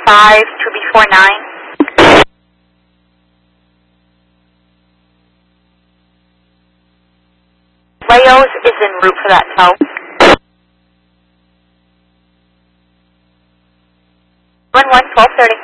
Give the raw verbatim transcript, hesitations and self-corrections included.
five, two B four nine. Leos is en route for that tow. One one twelve thirty.